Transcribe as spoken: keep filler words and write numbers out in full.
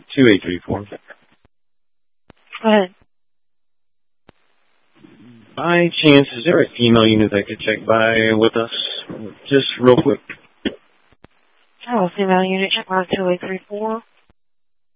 two eight three four. Go ahead. By chance, is there a female unit that could check by with us? Just real quick. Oh, female unit, check by two eight three four.